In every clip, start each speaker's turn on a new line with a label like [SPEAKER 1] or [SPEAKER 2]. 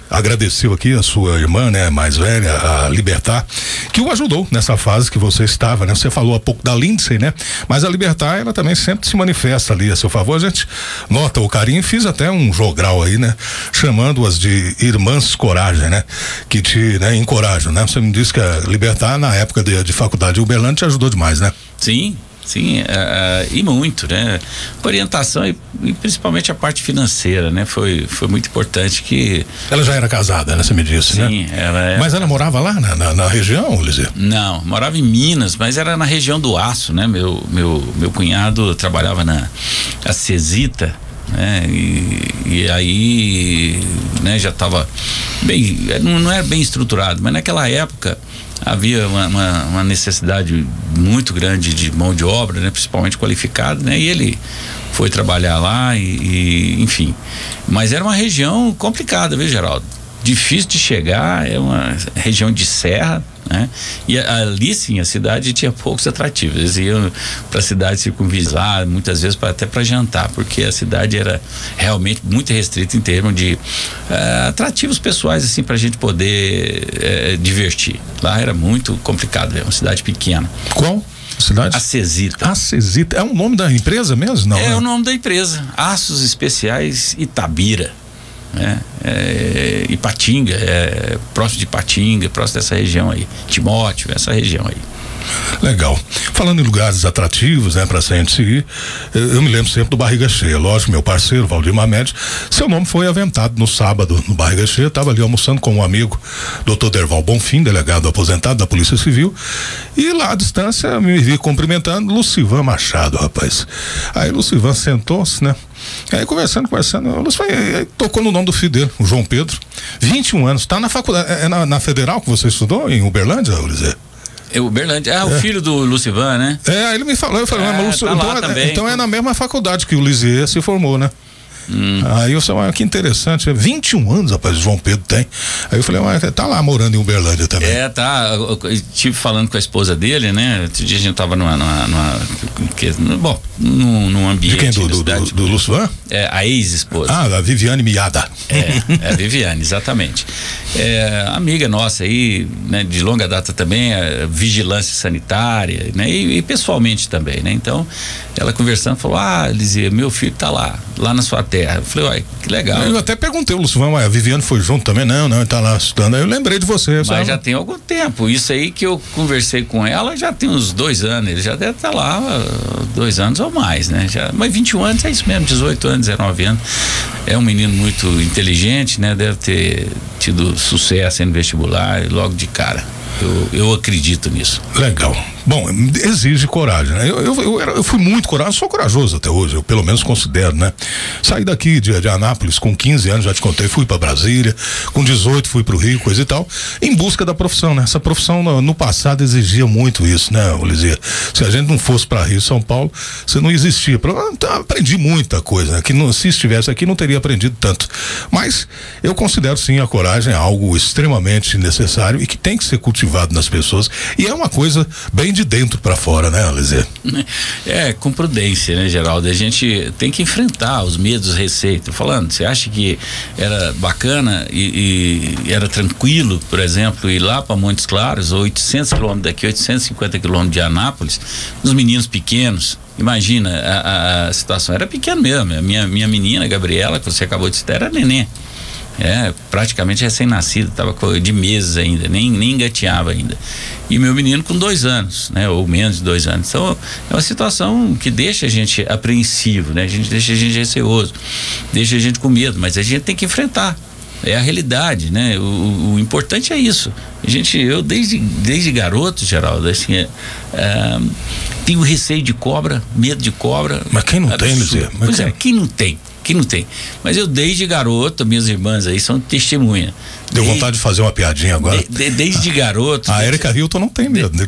[SPEAKER 1] agradeceu aqui a sua irmã, né, mais velha, a Libertar, que o ajudou nessa fase que você estava, né? Você falou há pouco da Lindsay, né? Mas a Libertar, ela também sempre se manifesta ali a seu favor. A gente nota o carinho e fiz até um jogral aí, né? Chamando-as de Irmãs Coragem, né? Que te, né, encorajam, né? Você me disse que a Libertar, na época de faculdade de Uberlândia, te ajudou demais, né?
[SPEAKER 2] Sim, e muito, né? Orientação e principalmente a parte financeira, né? Foi muito importante que...
[SPEAKER 1] Ela já era casada, né? Você me disse, né?
[SPEAKER 2] Sim,
[SPEAKER 1] Mas ela morava lá na região, Lizia?
[SPEAKER 2] Não, morava em Minas, mas era na região do Aço, né? Meu cunhado trabalhava na Cesita, né? E aí, né? Já estava bem, não era bem estruturado, mas naquela época havia uma necessidade muito grande de mão de obra, né? Principalmente qualificada, né? E ele foi trabalhar lá enfim, mas era uma região complicada, viu, Geraldo? Difícil de chegar, é uma região de serra, né? E ali sim a cidade tinha poucos atrativos. Eles iam para a cidade circunvilar, muitas vezes até para jantar, porque a cidade era realmente muito restrita em termos de atrativos pessoais, assim, para a gente poder divertir. Lá era muito complicado, é uma cidade pequena.
[SPEAKER 1] Qual cidade?
[SPEAKER 2] A Cesita.
[SPEAKER 1] A Cesita, é o nome da empresa mesmo? Não,
[SPEAKER 2] é o nome da empresa, Aços Especiais Itabira. Ipatinga, próximo de Ipatinga, próximo dessa região aí, Timóteo, essa região aí.
[SPEAKER 1] Legal. Falando em lugares atrativos, né, pra gente seguir, eu me lembro sempre do Barriga Cheia. Lógico, meu parceiro, Valdir Mamed, seu nome foi aventado no sábado no Barriga Cheia. Tava ali almoçando com um amigo, Dr. Derval Bonfim, delegado aposentado da Polícia Civil, e lá à distância me vi cumprimentando Lucivan Machado, rapaz. Aí Lucivan sentou-se, né? Aí conversando, tocou no nome do filho dele, o João Pedro, 21 anos, tá na faculdade, na Federal que você estudou, em Uberlândia, Lizia?
[SPEAKER 2] Uberlândia, o filho do Lucivan, né?
[SPEAKER 1] Aí ele me falou, eu falei, mas
[SPEAKER 2] tá
[SPEAKER 1] então é na mesma faculdade que o Lisier se formou, né? Aí eu falei, que interessante, 21 anos, rapaz, o João Pedro tem. Aí eu falei, tá lá morando em Uberlândia também.
[SPEAKER 2] Eu estive falando com a esposa dele, né? Outro dia a gente tava num ambiente.
[SPEAKER 1] De quem? Do Lucivan?
[SPEAKER 2] A ex-esposa.
[SPEAKER 1] A Viviane Miada.
[SPEAKER 2] A Viviane, exatamente. Amiga nossa aí, né? De longa data também, vigilância sanitária, né? E pessoalmente também, né? Então, ela conversando, falou, Lizia, meu filho tá lá na sua terra. Eu falei, que legal.
[SPEAKER 1] Eu até perguntei o Lucivan, a Viviane foi junto também? Não, ele tá lá estudando. Aí eu lembrei de você.
[SPEAKER 2] Mas já tem algum tempo. Isso aí que eu conversei com ela já tem uns 2 anos. Ele já deve estar lá 2 anos ou mais, né? Mas 21 anos é isso mesmo, 18 anos, 19 anos. É um menino muito inteligente, né? Deve ter tido sucesso no vestibular logo de cara. Eu acredito nisso.
[SPEAKER 1] Legal. Bom, exige coragem, né? Eu fui muito corajoso, sou corajoso até hoje, eu pelo menos considero, né? Saí daqui de Anápolis com 15 anos, já te contei, fui pra Brasília, com 18 fui pro Rio, coisa e tal, em busca da profissão, né? Essa profissão no passado exigia muito isso, né, Lizia? Se a gente não fosse pra Rio, São Paulo, você não existia. Aprendi muita coisa, né? Que se estivesse aqui não teria aprendido tanto. Mas eu considero sim a coragem algo extremamente necessário e que tem que ser cultivado nas pessoas, e é uma coisa bem de dentro para fora, né, Lizia?
[SPEAKER 2] Com prudência, né, Geraldo? A gente tem que enfrentar os medos, receios. Tô falando, você acha que era bacana e era tranquilo, por exemplo, ir lá para Montes Claros, 800 quilômetros daqui, 850 quilômetros de Anápolis, os meninos pequenos? Imagina, a situação era pequena mesmo. Minha menina, Gabriela, que você acabou de citar, era neném. Praticamente recém-nascido, estava de meses ainda, nem engateava ainda. E meu menino com 2 anos, né? Ou menos de 2 anos. Então, é uma situação que deixa a gente apreensivo, né? Deixa a gente receoso, deixa a gente com medo, mas a gente tem que enfrentar. É a realidade, né? O importante é isso. Eu desde garoto, Geraldo, assim, tenho receio de cobra, medo de cobra.
[SPEAKER 1] Mas quem não tem, Lizia?
[SPEAKER 2] Quem não tem? Que não tem. Mas eu desde garoto, minhas irmãs aí são testemunha.
[SPEAKER 1] Deu vontade de fazer uma piadinha agora?
[SPEAKER 2] Desde garoto.
[SPEAKER 1] A Érica Hilton não tem medo.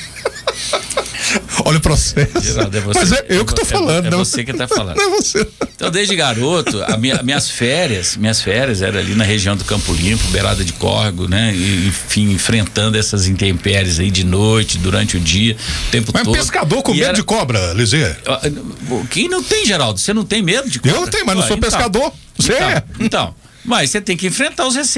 [SPEAKER 1] Olha o processo.
[SPEAKER 2] Geraldo,
[SPEAKER 1] mas é eu que tô falando.
[SPEAKER 2] É você que tá falando.
[SPEAKER 1] Não é você.
[SPEAKER 2] Então, desde garoto, minhas férias era ali na região do Campo Limpo, beirada de córrego, né? E, enfim, enfrentando essas intempéries aí de noite, durante o dia, o tempo todo.
[SPEAKER 1] Mas pescador com medo de cobra, Lizia?
[SPEAKER 2] Quem não tem, Geraldo? Você não tem medo de cobra?
[SPEAKER 1] Eu tenho, mas não sou pescador. Você é.
[SPEAKER 2] Então, mas você tem que enfrentar os receios.